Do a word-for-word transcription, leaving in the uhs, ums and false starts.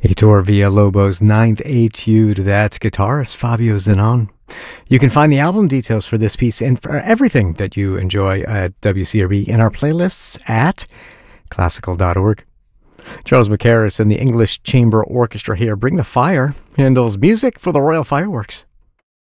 Heitor Villalobos' Ninth Etude. That's guitarist Fabio Zenon. You can find the album details for this piece and for everything that you enjoy at W C R B in our playlists at classical dot org. Charles Mackerras and the English Chamber Orchestra here bring the fire. Handel's music for the Royal Fireworks.